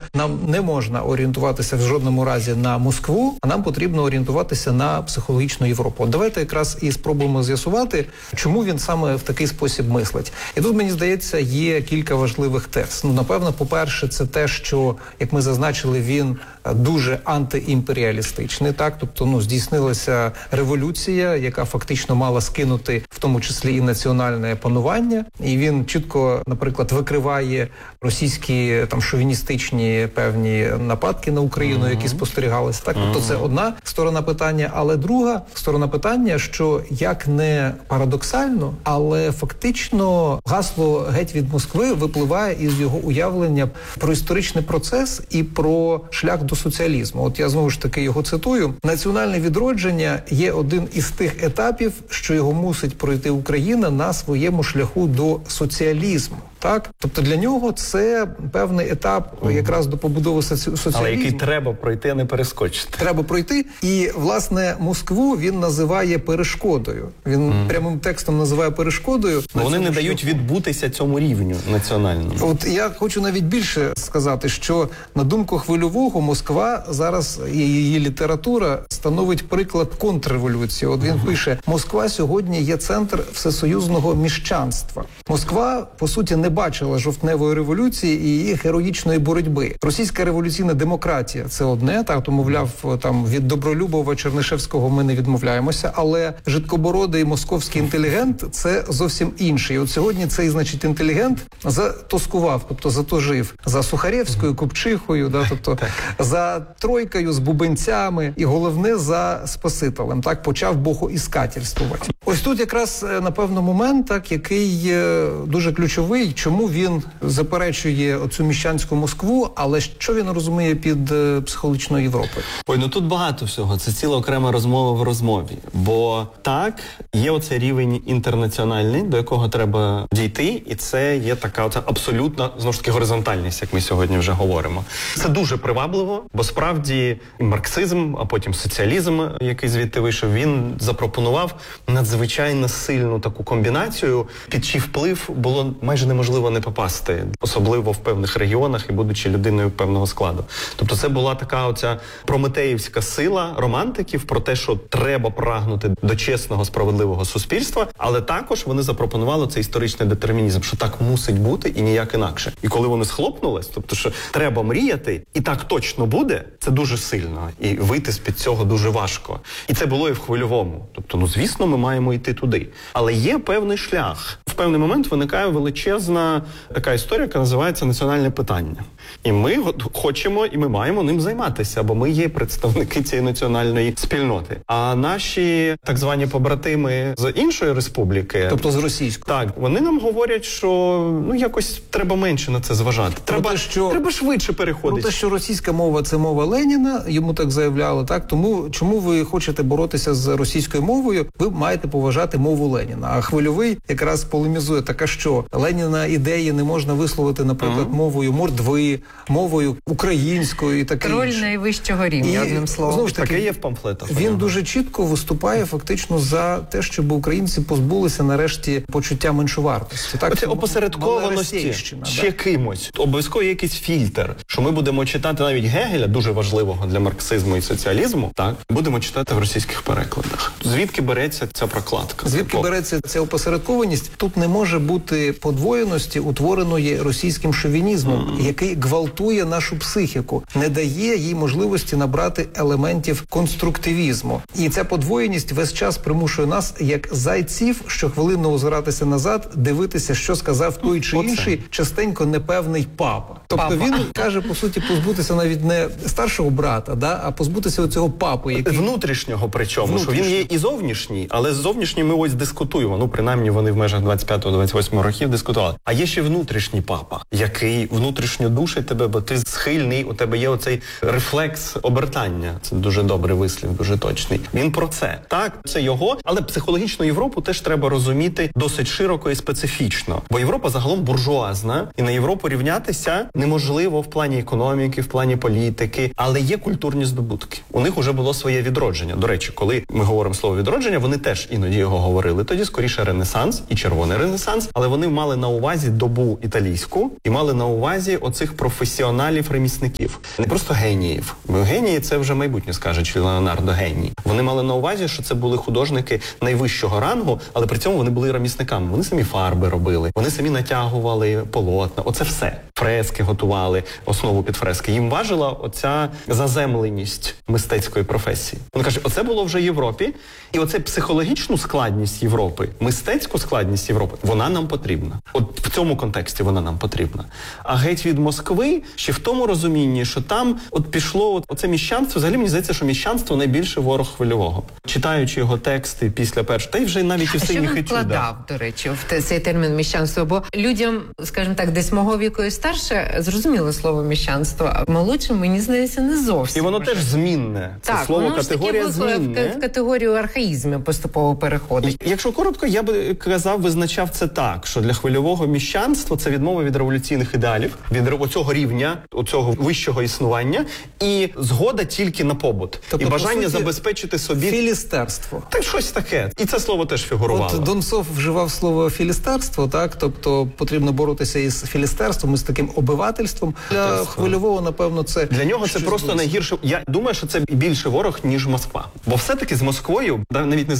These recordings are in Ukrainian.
нам не можна орієнтуватися в жодному разі на Москву, а нам потрібно орієнтуватися на психологічну Європу. От давайте якраз і спробуємо з'ясувати, чому він саме в такий спосіб мислить. І тут, мені здається, є кілька важливих тез. Напевно, по-перше, це те, що, як ми зазначили, він дуже антиімперіалістичний, так? Тобто, здійснилася революція, яка фактично мала скинути, в тому числі і національне панування. І він чітко, наприклад, викриває російські шовіністичні певні нападки на Україну, які спостерігалися. Так, тобто це одна сторона питання, але друга сторона питання, що як не парадоксально, але фактично гасло «Геть від Москви» випливає із його уявлення про історичний процес і про шлях до соціалізму. От я знову ж таки його цитую. Національне відродження є один із тих етапів, що його мусить пройти Україна на своєму шляху до соціалізму. Так? Тобто для нього це певний етап якраз до побудови соціалізму. Але який треба пройти, а не перескочити. Треба пройти. І, власне, Москву він називає перешкодою. Він прямим текстом називає перешкодою. Вони не дають відбутися цьому рівню національному. От я хочу навіть більше сказати, що, на думку Хвильового, Москва зараз, і її література, становить приклад контрреволюції. От він пише, Москва сьогодні є центр всесоюзного міщанства. Москва, по суті, не бачила жовтневої революції і її героїчної боротьби. Російська революційна демократія – це одне, так, то, мовляв, від Добролюбова, Чернишевського ми не відмовляємося, але жидкобородий московський інтелігент – це зовсім інший. От сьогодні цей, значить, інтелігент затоскував, тобто затожив за Сухарєвською, Купчихою, тобто за тройкою з бубенцями і, головне, за Спасителем, так, почав богоіскательствувати. Ось тут якраз, напевно, момент, так, який дуже ключовий, чому він заперечує оцю міщанську Москву, але що він розуміє під психологічною Європою? Ой, тут багато всього. Це ціла окрема розмова в розмові. Бо так, є оцей рівень інтернаціональний, до якого треба дійти, і це є така оця абсолютна, знову ж таки, горизонтальність, як ми сьогодні вже говоримо. Це дуже привабливо, бо справді і марксизм, а потім соціалізм, який звідти вийшов, він запропонував надзвичайно сильну таку комбінацію, під чий вплив було майже неможливо не попасти, особливо в певних регіонах і будучи людиною певного складу. Тобто це була така оця прометеївська сила романтиків про те, що треба прагнути до чесного, справедливого суспільства, але також вони запропонували цей історичний детермінізм, що так мусить бути і ніяк інакше. І коли вони схлопнулись, тобто, що треба мріяти, і так точно буде, це дуже сильно. І вийти з-під цього дуже важко. І це було і в Хвильовому. Тобто, звісно, ми маємо йти туди. Але є певний шлях. В певний момент виникає величезна така історія, яка називається національне питання. І ми хочемо, і ми маємо ним займатися, бо ми є представники цієї національної спільноти. А наші так звані побратими з іншої республіки, тобто з російської, так, вони нам говорять, що якось треба менше на це зважати. Треба швидше переходити. Про те, що російська мова – це мова Леніна, йому так заявляли, так? Тому чому ви хочете боротися з російською мовою, ви маєте поважати мову Леніна. А Хвильовий якраз полемізує, така що Леніна ідеї не можна висловити, наприклад, мовою мордви, мовою українською і таке інше. Троль найвищого рівня, одним словом. Знову ж таки, таке є в памфлетах. Він дуже чітко виступає фактично за те, щоб українці позбулися нарешті почуття меншовартості. Так, оце опосередкованості ще кимось. Обов'язково є якийсь фільтр, що ми будемо читати навіть Гегеля, дуже важливого для марксизму і соціалізму, так, будемо читати в російських перекладах. Звідки береться ця прокладка? Звідки береться ця опосередкованість? Тут не може бути подвоєності, утвореної російським шовінізмом, який гвалтує нашу психіку, не дає їй можливості набрати елементів конструктивізму. І ця подвоєність весь час примушує нас, як зайців, щохвилинно озиратися назад, дивитися, що сказав той чи інший, частенько непевний папа. Тобто він каже, по суті, позбутися навіть не старшого брата, а позбутися оцього папи. Який... Внутрішнього причому, що він є і зовнішній, але з зовнішнім ми ось дискутуємо. Принаймні вони в межах 25-28 років дискутували. А є ще внутрішній папа, який внутрішньо душить тебе, бо ти схильний, у тебе є оцей рефлекс обертання. Це дуже добрий вислів, дуже точний. Він про це. Так, це його, але психологічну Європу теж треба розуміти досить широко і специфічно. Бо Європа загалом буржуазна, і на Європу рівнятися неможливо в плані економіки, в плані політики, але є культурні здобутки. У них уже було своє відродження. До речі, коли ми говоримо слово відродження, вони теж іноді його говорили. Тоді скоріше Ренесанс і Червоний Ренесанс, але вони мали на увазі увазі добу італійську і мали на увазі оцих професіоналів-ремісників. Не просто геніїв. Бо генії – це вже майбутнє, скаже чи Леонардо геній. Вони мали на увазі, що це були художники найвищого рангу, але при цьому вони були ремісниками. Вони самі фарби робили, вони самі натягували полотна. Оце все. Фрески готували, основу під фрески. Їм важила оця заземленість мистецької професії. Вони кажуть, оце було вже в Європі, і оце психологічну складність Європи, мистецьку складність Європи, вона нам потрібна. От в цьому контексті вона нам потрібна. А геть від Москви ще в тому розумінні, що там от пішло оце міщанство. Взагалі, мені здається, що міщанство найбільший ворог Хвильового. Читаючи його тексти після першого, та й вже навіть і в синіх етюдах. А що він вкладав, до речі, в цей термін міщанство? Бо людям, скажімо так, десь мого віку і старше, зрозуміло слово міщанство, а молодшим, мені здається, не зовсім. І воно теж змінне. Це так, слово воно категорія ж таки змінне. в категорію архаїзмів поступово переходить. Якщо коротко, я би казав, визначав це так, що для Хвильового міщанство – це відмова від революційних ідеалів, від оцього рівня, оцього вищого існування, і згода тільки на побут. Тобто, і бажання по суті, забезпечити собі... філістерство. Так, щось таке. І це слово теж фігурувало. От Донцов вживав слово філістерство, так? Тобто потрібно боротися із філістерством, із таким обивательством. Для Хвильового, напевно, це... Для нього це просто найгірше. Я думаю, що це більше ворог, ніж Москва. Бо все-таки з Москвою, навіть не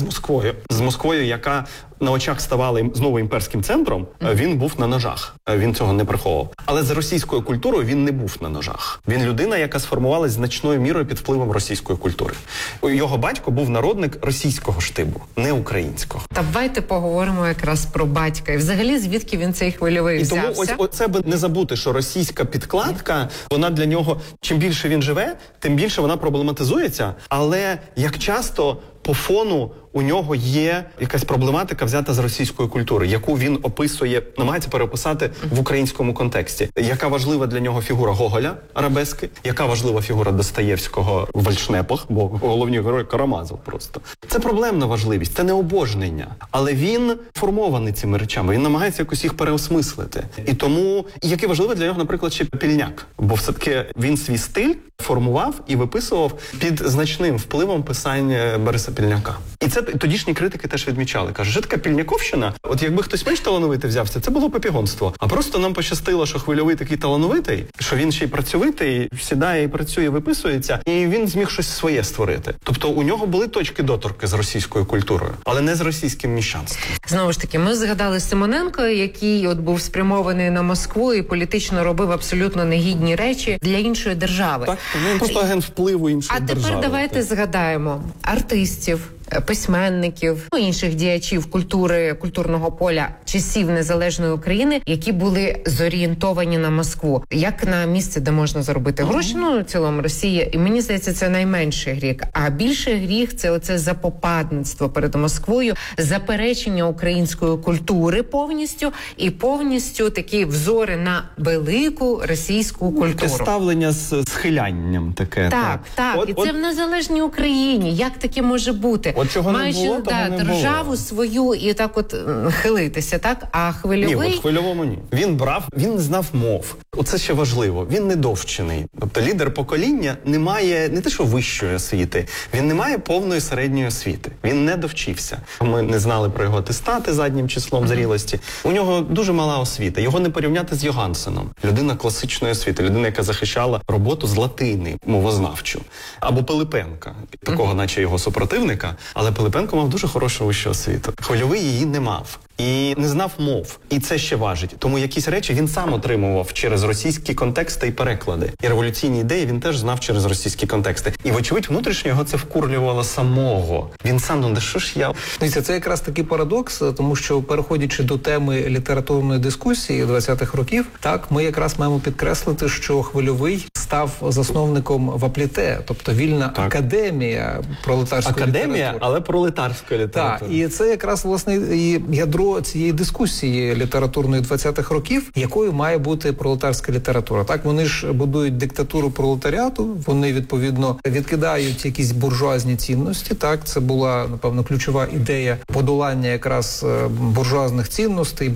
з Москвою, яка на очах ставала знову імперським центром, він був на ножах. Він цього не приховував. Але з російською культурою він не був на ножах. Він людина, яка сформувалась значною мірою під впливом російської культури. Його батько був народник російського штибу, не українського. Давайте поговоримо якраз про батька. І взагалі, звідки він цей Хвильовий взявся? І тому ось це би не забути, що російська підкладка, вона для нього, чим більше він живе, тим більше вона проблематизується. Але як часто по фону у нього є якась проблематика взята з російської культури, яку він описує, намагається переописати в українському контексті. Яка важлива для нього фігура Гоголя, арабески, яка важлива фігура Достоєвського в Вальшнепах, бо головні герої Карамазов просто. Це проблемна важливість, це не обожнення. Але він формований цими речами, він намагається якось їх переосмислити. І тому, яке важливе для нього, наприклад, ще Пільняк. Бо все-таки він свій стиль формував і виписував під значним впливом писань Бориса Пільняка. І це тодішні критики теж відмічали. Кажуть, що така пільняковщина, от якби хтось менш талановитий взявся, це було попігонство. А просто нам пощастило, що Хвильовий такий талановитий, що він ще й працьовитий, сідає і працює, виписується, і він зміг щось своє створити. Тобто у нього були точки доторки з російською культурою, але не з російським міщанством. Знову ж таки, ми згадали Симоненко, який от був спрямований на Москву і політично робив абсолютно негідні речі для іншої держави. Так, він просто агент впливу іншої держави. А тепер давайте згадаємо артистів, письменників, інших діячів культури, культурного поля часів незалежної України, які були зорієнтовані на Москву, як на місце, де можна заробити гроші, в цілому Росія. І мені здається, це найменший гріх. А більший гріх – це оце запопадництво перед Москвою, заперечення української культури повністю і повністю такі взори на велику російську культуру. Ставлення з схилянням таке. Так. І це в незалежній Україні. Як таке може бути? От чого не було, того не було. Державу свою і так от хилитися, так? А Хвильовий... Ні, от Хвильовому ні. Він брав, він не знав мов. Оце ще важливо. Він не довчений. Тобто лідер покоління не має не те, що вищої освіти, він не має повної середньої освіти. Він не довчився. Ми не знали про його атестати заднім числом зрілості. У нього дуже мала освіта. Його не порівняти з Йогансеном. Людина класичної освіти, людина, яка захищала роботу з латини, мовознавчу. Або Пилипенка, такого наче його супротивника. Але Пилипенко мав дуже хорошу вищу освіту. Хвильовий її не мав. І не знав мов. І це ще важить. Тому якісь речі він сам отримував через російські контексти і переклади. І революційні ідеї він теж знав через російські контексти. І, вочевидь, внутрішньо його це вкурлювало самого. Він сам, де що ж я... Дивіться, це якраз такий парадокс, тому що, переходячи до теми літературної дискусії 20-х років, так, ми якраз маємо підкреслити, що Хвильовий став засновником ВАПЛІТЕ, тобто вільна академія пролетарської літератури. Але пролетарської літератури. Так, і це якраз, власне, і ядро цієї дискусії літературної 20-х років, якою має бути пролетарська література. Так, вони ж будують диктатуру пролетаріату, вони, відповідно, відкидають якісь буржуазні цінності. Так, це була, напевно, ключова ідея подолання якраз буржуазних цінностей,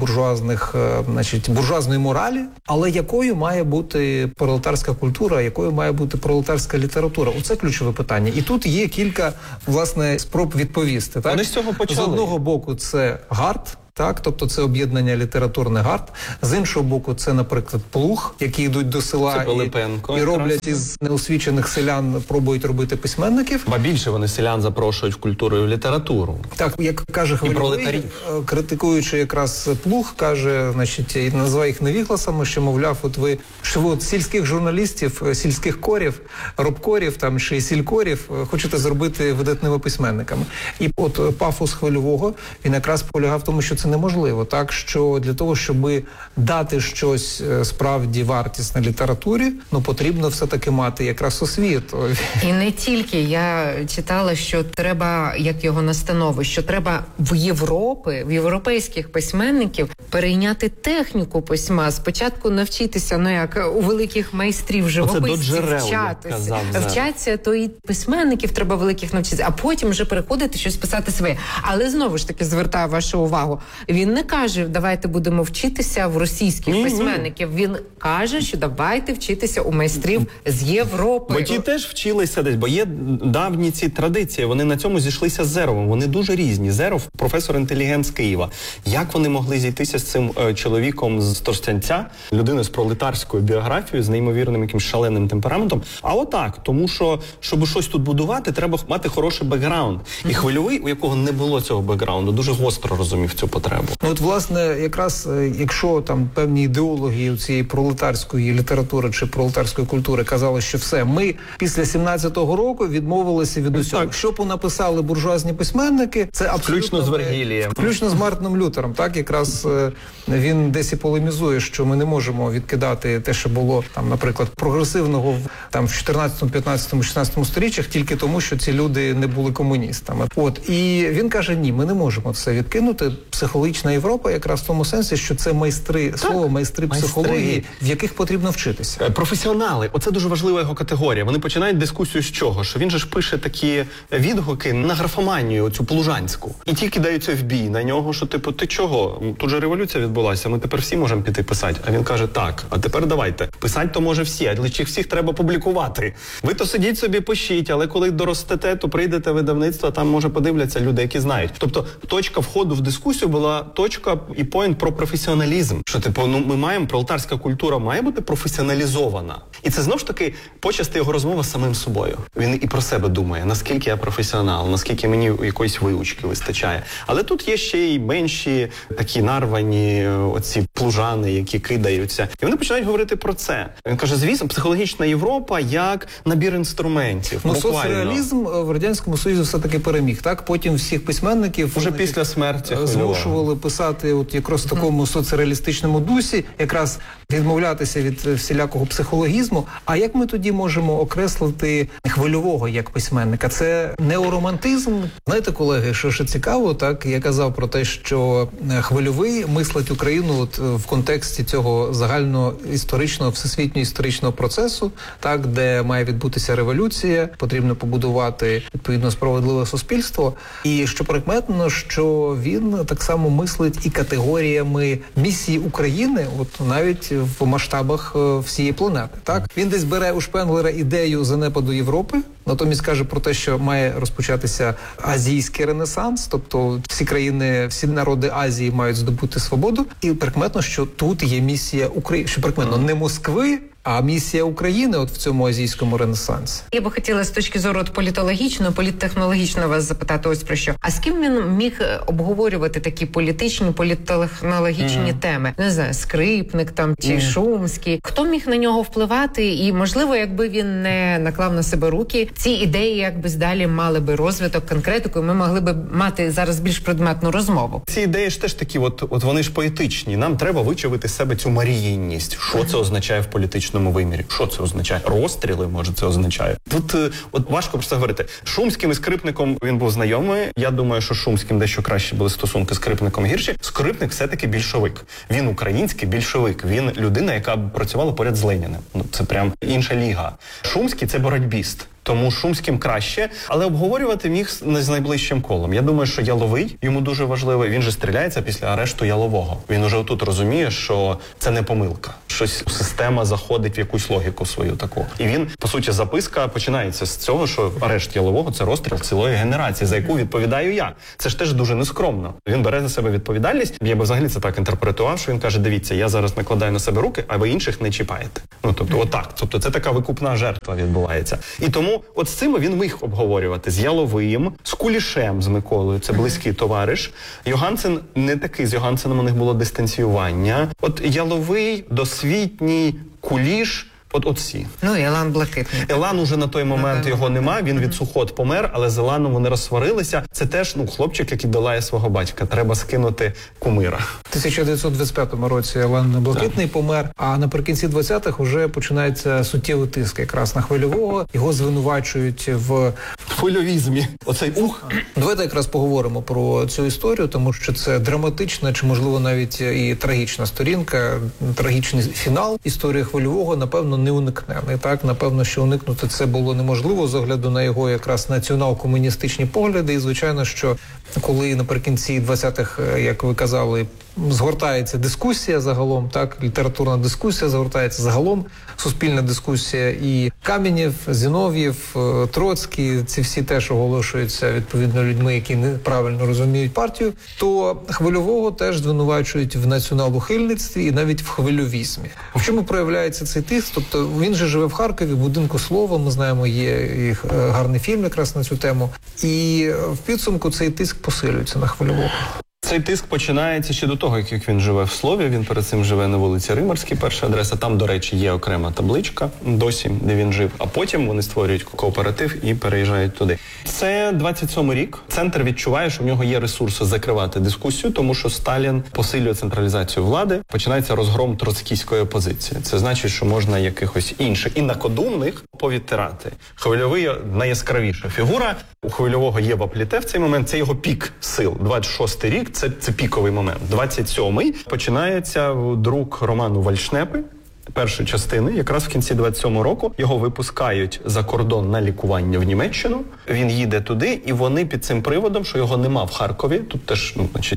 буржуазної моралі. Але якою має бути пролетарська культура, якою має бути пролетарська література? Оце ключове питання. І тут є кілька, власне, спроб відповісти. Так? Вони з цього почали. З одного боку, це Гарт, так, тобто це об'єднання літературних гард. З іншого боку, це, наприклад, Плуг, які йдуть до села і роблять із неосвічених селян, пробують робити письменників. Ба більше вони селян запрошують в культуру і в літературу. Так, як каже Хвильовий, критикуючи якраз Плуг, каже, значить, і називає їх невігласами, що, мовляв, що ви сільських журналістів, сільських корів, робкорів там чи сількорів хочете зробити видатними письменниками. І от пафос Хвильового, він якраз полягав в тому, що це неможливо. Так, що для того, щоб дати щось справді вартісне літературі, потрібно все-таки мати якраз освіту. І не тільки. Я читала, що треба, як його настанови, що треба в європейських письменників перейняти техніку письма. Спочатку навчитися, як у великих майстрів живописців вчатися, то і письменників треба великих навчитися, а потім вже переходити щось писати своє. Але знову ж таки звертаю вашу увагу, він не каже, давайте будемо вчитися в російських письменників. Він каже, що давайте вчитися у майстрів з Європи. Бо ті теж вчилися десь, бо є давні ці традиції, вони на цьому зійшлися з Зеровим, вони дуже різні. Зеров – професор-інтелігент з Києва. Як вони могли зійтися з цим чоловіком з Тростянця, людиною з пролетарською біографією, з неймовірним якимсь шаленим темпераментом? А отак, тому що, щоб щось тут будувати, треба мати хороший бекграунд. І Хвильовий, у якого не було цього бекграунду, дуже гостро розумів цю потребу. От, власне, якраз, якщо там певні ідеології цієї пролетарської літератури чи пролетарської культури казали, що все, ми після 17-го року відмовилися від усього. Що понаписали буржуазні письменники, це абсолютно... Включно з Вергілієм. Включно з Мартином Лютером. Так, якраз він десь і полемізує, що ми не можемо відкидати те, що було, там, наприклад, прогресивного там, в 14, 15, 16 сторіччях, тільки тому, що ці люди не були комуністами. От, і він каже, ні, ми не можемо це відкинути. Психологічна Європа якраз в тому сенсі, що це слово майстри психології, в яких потрібно вчитися. Професіонали, оце дуже важлива його категорія. Вони починають дискусію з чого? Що він же ж пише такі відгуки на графоманію, оцю плужанську. І ті кидаються в бій на нього, що типу, ти чого? Тут же революція відбулася, ми тепер всі можемо піти писати. А він каже, так, а тепер давайте. Писати то може всі, але їх всіх треба публікувати. Ви то сидіть собі, пишіть, але коли доростете, то прийдете в видавництво, там може подивляться люди, які знають. Тобто точка входу в дискусію була точка і поінт про професіоналізм. Що типу, ми маємо, пролетарська культура має бути професіоналізована. І це знову ж таки почасти його розмова з самим собою. Він і про себе думає, наскільки я професіонал, наскільки мені якоїсь виучки вистачає. Але тут є ще й менші такі нарвані оці плужани, які кидаються. І вони починають говорити про це. Він каже, звісно, психологічна Європа як набір інструментів. Соцреалізм в Радянському Союзі все-таки переміг. Так, потім всіх письменників уже після смерті змушували писати от якраз в такому соцреалістичному дусі, якраз відмовлятися від всілякого психологізму. А як ми тоді можемо окреслити Хвильового як письменника? Це неоромантизм? Знаєте, колеги, що ще цікаво, так, я казав про те, що Хвильовий мислить Україну от в контексті цього загального історичного, всесвітнього історичного процесу, так, де має відбутися революція, потрібно побудувати відповідно справедливе суспільство. І що прикметно, що він так само мислить і категоріями місії України, от навіть в масштабах всієї планети. Так, він десь бере у Шпенглера ідею занепаду Європи, натомість каже про те, що має розпочатися азійський ренесанс, тобто всі країни, всі народи Азії мають здобути свободу. І прикметно, що тут є місія України, що прикметно не Москви, а місія України от в цьому азійському ренесансі. Я би хотіла з точки зору політологічної, політтехнологічно вас запитати ось про що. А з ким він міг обговорювати такі політичні, політтехнологічні теми? Не знаю, Скрипник там чи Шумський. Хто міг на нього впливати? І, можливо, якби він не наклав на себе руки, ці ідеї якби далі мали би розвиток, конкретику, і ми могли би мати зараз більш предметну розмову. Ці ідеї ж теж такі, от вони ж поетичні. Нам треба вичавити з себе цю маріїнність. Що це означає в політичному вимірі? Що це означає? Розстріли, може, це означає? Тут от важко про це говорити. Шумським і Скрипником він був знайомий. Я думаю, що Шумським дещо краще були стосунки, з Скрипником гірші. Скрипник все-таки більшовик. Він український більшовик. Він людина, яка працювала поряд з Леніним. Ну, це прям інша ліга. Шумський – це боротьбіст. Тому Шумським краще, але обговорювати міг не з найближчим колом. Я думаю, що Яловий йому дуже важливий. Він же стріляється після арешту Ялового. Він уже отут розуміє, що це не помилка. щось система заходить в якусь логіку свою таку. І він, по суті, записка починається з цього, що арешт Ялового – це розстріл цілої генерації, за яку відповідаю я. Це ж теж дуже нескромно. Він бере за себе відповідальність. Я би взагалі це так інтерпретував, що він каже, дивіться, я зараз накладаю на себе руки, а ви інших не чіпаєте. Ну, тобто, отак. Тобто, це така викупна жертва відбувається. І тому от з цим він міг обговорювати. З Яловим, з Кулішем, з Миколою, це близький товариш. Йогансен не такий, з Йогансеном у них було дистанціювання. От Яловий, досвітній, Куліш, от всі. Ну, Елан Блакитний. Елан уже на той момент його нема, він від Сухот помер, але з Еланом вони розсварилися. Це теж, хлопчик, який долає свого батька. Треба скинути кумира. В 1925 році Елан Блакитний помер, а наприкінці 20-х вже починається суттєвий тиск якраз на Хвильового. Його звинувачують в хвильовізмі. Оцей ух. Давайте якраз поговоримо про цю історію, тому що це драматична, чи можливо навіть і трагічна сторінка, трагічний фінал історії Хвильового, напевно, не уникнений. Так, напевно, що уникнути це було неможливо з огляду на його якраз націонал-комуністичні погляди. І, звичайно, що коли наприкінці 20-х, як ви казали, згортається дискусія загалом, так, літературна дискусія згортається загалом, суспільна дискусія, і Каменєв, Зінов'єв, Троцький, ці всі теж оголошуються відповідно людьми, які неправильно розуміють партію, то Хвильового теж звинувачують в націонал-ухильництві і навіть в хвильовізмі. В чому проявляється цей тиск? Тобто він же живе в Харкові, в будинку Слова, ми знаємо, є і гарний фільм якраз на цю тему, і в підсумку цей тиск посилюється на Хвильового. Цей тиск починається ще до того, як він живе в Слові. Він перед цим живе на вулиці Римарській, перша адреса. Там, до речі, є окрема табличка досі, де він жив. А потім вони створюють кооператив і переїжджають туди. Це 27-й рік. Центр відчуває, що в нього є ресурси закривати дискусію, тому що Сталін посилює централізацію влади. Починається розгром троцкійської опозиції. Це значить, що можна якихось інших інакодумних повідтирати. Хвильовий – найяскравіша фігура. У Хвильового є Вапліте в цей момент. Це його пік сил. 26-й рік. Це піковий момент. 27-й починається друк роману Вальшнепи, першої частини, якраз в кінці 27-го року. Його випускають за кордон на лікування в Німеччину. Він їде туди, і вони під цим приводом, що його нема в Харкові, тут теж,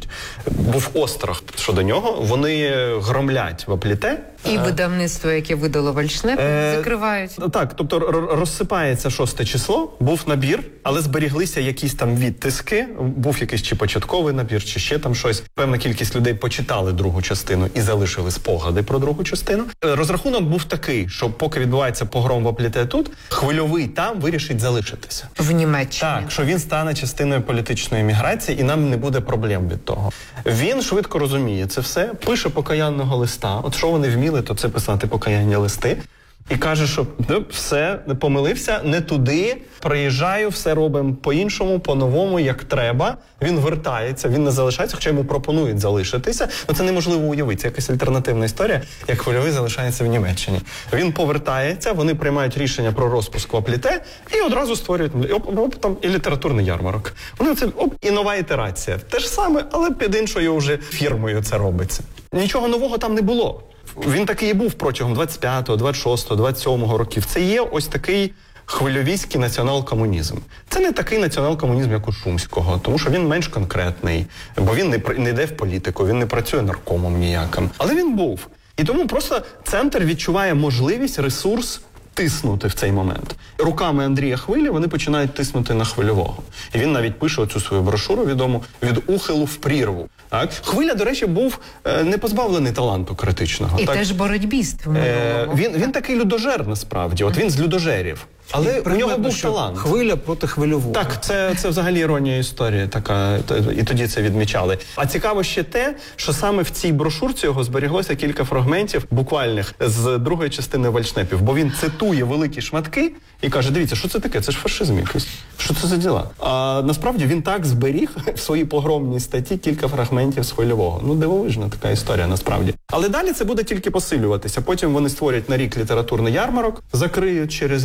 був острах щодо нього, вони громлять Вапліте. І видавництво, яке видало Вальшнеп, закривають. Так, тобто розсипається 6 число, був набір, але зберіглися якісь там відтиски, був якийсь чи початковий набір, чи ще там щось. Певна кількість людей почитали другу частину і залишили спогади про другу частину. Розрахунок був такий, що поки відбувається погром в Апліте тут, Хвильовий там вирішить залишитися. В Німеччині. Так, що він стане частиною політичної міграції і нам не буде проблем від того. Він швидко розуміє це все, пише покаянного листа. От що вони вміли, то це писати покаянні листи. І каже, що все, помилився, не туди, приїжджаю, все робимо по-іншому, по-новому, як треба. Він вертається, він не залишається, хоча йому пропонують залишитися. Це неможливо уявити, це якась альтернативна історія, як Хвильовий залишається в Німеччині. Він повертається, вони приймають рішення про розпуск Вапліте і одразу створюють там і літературний ярмарок. Вони і нова ітерація. Те ж саме, але під іншою вже фірмою це робиться. Нічого нового там не було. Він такий і був протягом 25-го, 26-го, 27-го років. Це є ось такий хвильовійський націонал-комунізм. Це не такий націонал-комунізм, як у Шумського, тому що він менш конкретний, бо він не йде в політику, він не працює наркомом ніяким. Але він був. І тому просто центр відчуває можливість, ресурс тиснути в цей момент. Руками Андрія Хвилі вони починають тиснути на Хвильового. І він навіть пише оцю свою брошуру відому «Від ухилу в прірву». Так? Хвиля, до речі, був не позбавлений таланту критичного. І так? теж боротьбіст в минулому. Він такий людожер, насправді. От він з людожерів. Але у нього був талант. Хвиля проти Хвильового. Так, це взагалі іронія історії така, і тоді це відмічали. А цікаво ще те, що саме в цій брошурці його зберіглося кілька фрагментів буквальних з другої частини Вальшнепів, бо він цитує великі шматки і каже, дивіться, що це таке? Це ж фашизм якийсь. Що це за діла? А насправді він так зберіг в своїй погромній статті кілька фрагментів з Хвильового. Дивовижна така історія насправді. Але далі це буде тільки посилюватися. Потім вони створять на рік літературний ярмарок, закриють через рік.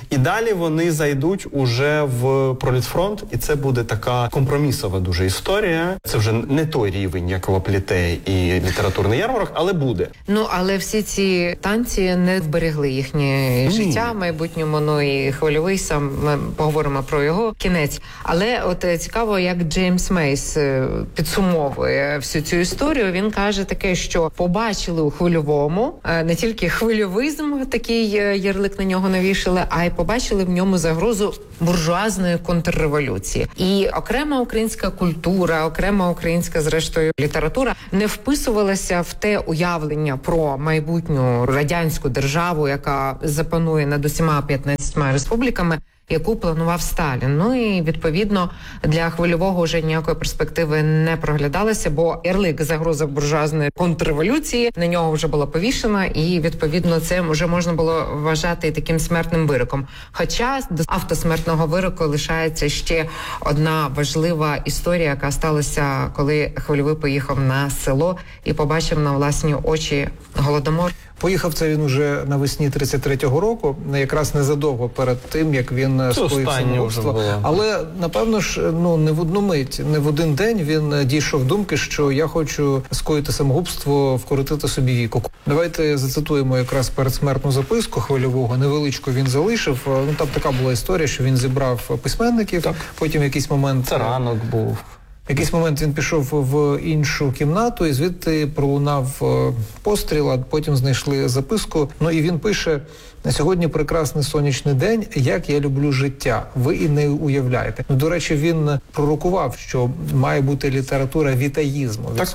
І далі вони зайдуть уже в Пролітфронт, і це буде така компромісова дуже історія. Це вже не той рівень, як Воплітей і літературний ярмарок, але буде. Ну, але всі ці танці не зберегли їхнє життя в майбутньому, ну і хвильовий сам, ми поговоримо про його кінець. Але от цікаво, як Джеймс Мейс підсумовує всю цю історію. Він каже таке, що побачили у хвильовому не тільки хвильовизм, такий ярлик на нього навішали, а й побачили в ньому загрозу буржуазної контрреволюції. І окрема українська культура, окрема українська, зрештою, література не вписувалася в те уявлення про майбутню радянську державу, яка запанує над усіма 15 республіками, яку планував Сталін. Ну і, відповідно, для хвильового вже ніякої перспективи не проглядалося, бо ярлик загроза буржуазної контрреволюції на нього вже була повішена, і, відповідно, це вже можна було вважати таким смертним вироком. Хоча до автосмертного вироку лишається ще одна важлива історія, яка сталася, коли Хвильовий поїхав на село і побачив на власні очі Голодомор. Поїхав це він уже навесні 33-го року, якраз незадовго перед тим, як він скоїв самогубство. Але, напевно ж, не в одну мить, не в один день він дійшов думки, що я хочу скоїти самогубство, вкоротити собі віку. Давайте зацитуємо якраз передсмертну записку Хвильового. Невеличку він залишив. Ну, там така була історія, що він зібрав письменників, так. Потім в якийсь момент... Це ранок був. В якийсь момент він пішов в іншу кімнату, і звідти пролунав постріл, а потім знайшли записку. Ну і він пише: «Сьогодні прекрасний сонячний день, як я люблю життя. Ви і не уявляєте». Ну, до речі, він пророкував, що має бути література вітаїзму. Так,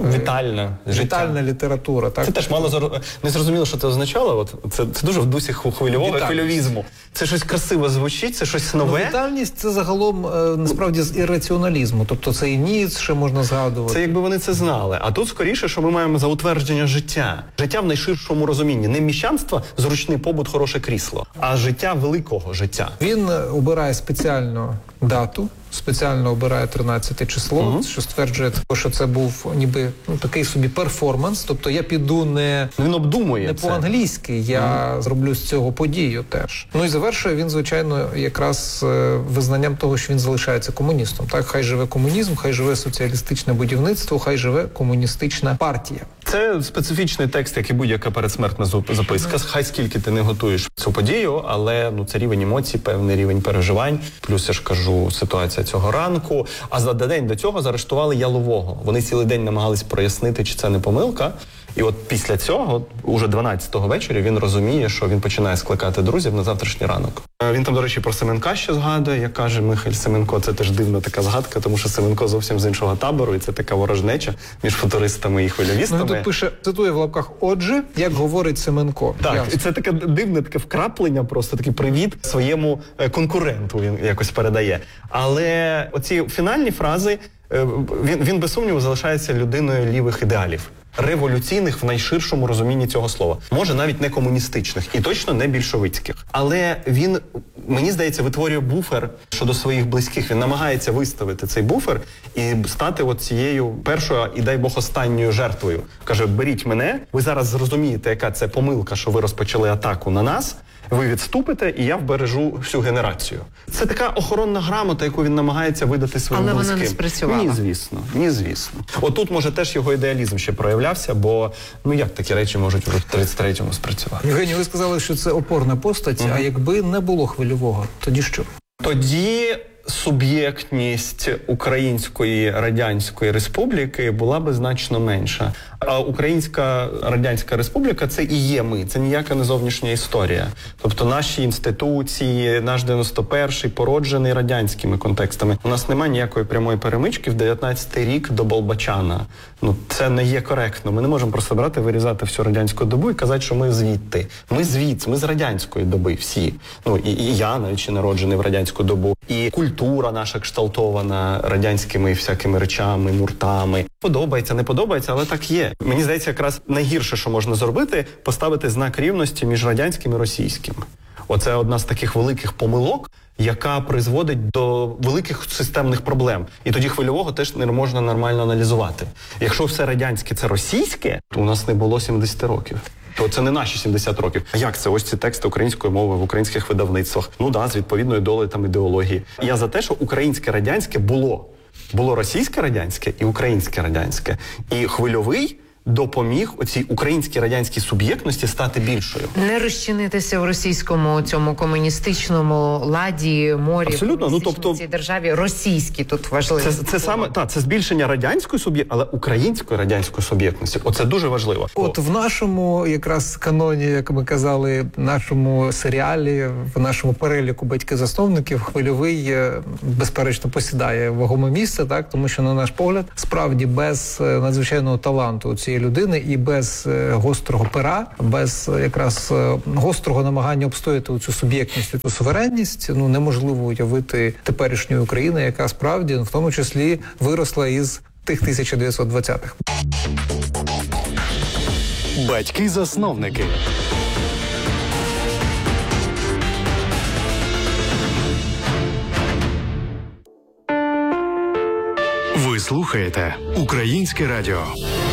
Вітальна література. Так? Це теж мало не зрозуміло, що це означало. Це дуже в дусі хвильового хвильовізму. Це щось красиво звучить, це щось нове. Ну, вітальність – це загалом, насправді, з ірраціоналізму. Тобто це і Ніцше можна згадувати. Це якби вони це знали. А тут скоріше, що ми маємо за утвердження життя. Життя в найширшому розумінні. Не міщанство, зручний побут, хороше крісло, а життя великого життя. Він обирає спеціальну дату, спеціально обирає 13 число, що стверджує, що це був ніби такий собі перформанс. Тобто я піду він обдумує не по-англійськи, я зроблю з цього подію теж. Ну і завершує він, звичайно, якраз визнанням того, що він залишається комуністом. Так, хай живе комунізм, хай живе соціалістичне будівництво, хай живе комуністична партія. Це специфічний текст, як і будь-яка передсмертна записка. Хай скільки ти не готуєш цю подію, але це рівень емоцій, певний рівень переживань. Плюс, я ж кажу, ситуація цього ранку. А за день до цього заарештували Ялового. Вони цілий день намагались прояснити, чи це не помилка. І от після цього, уже 12-го вечора, він розуміє, що він починає скликати друзів на завтрашній ранок. Він там, до речі, про Семенка ще згадує, як каже Михайль Семенко. Це теж дивна така згадка, тому що Семенко зовсім з іншого табору, і це така ворожнеча між футуристами і хвильовістами. Він тут пише, цитує в лапках, «Отже, як говорить Семенко». Так, ясно. і це таке дивне, таке вкраплення, просто такий привіт своєму конкуренту він якось передає. Але оці фінальні фрази, він без сумніву залишається людиною лівих ідеалів. Революційних в найширшому розумінні цього слова. Може, навіть не комуністичних і точно не більшовицьких. Але він, мені здається, витворює буфер щодо своїх близьких. Він намагається виставити цей буфер і стати цією першою і, дай Бог, останньою жертвою. Каже, беріть мене, ви зараз зрозумієте, яка це помилка, що ви розпочали атаку на нас, ви відступите, і я вбережу всю генерацію. Це така охоронна грамота, яку він намагається видати своїм близьким. Але вона не спрацювала. Ні, звісно. Отут, може, теж його ідеалізм ще проявлявся, бо, як такі речі можуть в 33-му спрацювати? Євгеній, ви сказали, що це опорна постать, а якби не було Хвильового, тоді що? Тоді суб'єктність Української Радянської Республіки була би значно менша. А Українська Радянська Республіка – це і є ми, це ніяка не зовнішня історія. Тобто наші інституції, наш 91-й породжений радянськими контекстами. У нас немає ніякої прямої перемички в 19-й рік до Болбочана. Це не є коректно. Ми не можемо просто брати, вирізати всю радянську добу і казати, що ми звідти. Ми з радянської доби всі. І я, навіть народжений в радянську добу. І культура наша кшталтована радянськими всякими речами, муртами. Подобається, не подобається, але так є. Мені здається, якраз найгірше, що можна зробити, поставити знак рівності між радянським і російським. Оце одна з таких великих помилок, яка призводить до великих системних проблем. І тоді Хвильового теж не можна нормально аналізувати. Якщо все радянське – це російське, то у нас не було 70 років. То це не наші 70 років. А як це? Ось ці тексти української мови в українських видавництвах. Ну да, з відповідною долею там ідеології. Я за те, що українське радянське було. Було російське радянське і українське радянське. І Хвильовий допоміг оцій українській радянській суб'єктності стати більшою. Не розчинитися в російському цьому комуністичному ладі, морі, абсолютно, ну тобто цій державі російській тут важливо. Це саме це збільшення радянської суб'єктності, але української радянської суб'єктності. Оце дуже важливо. От в нашому якраз каноні, як ми казали, нашому серіалі, в нашому переліку батьки-засновників Хвильовий безперечно посідає вагоме місце, так, тому що на наш погляд, справді без надзвичайного таланту цієї людини і без гострого пера, без якраз гострого намагання обстояти цю суб'єктність, цю суверенність, ну неможливо уявити теперішньої України, яка справді, в тому числі, виросла із тих 1920-х. Батьки-засновники. Ви слухаєте Українське радіо.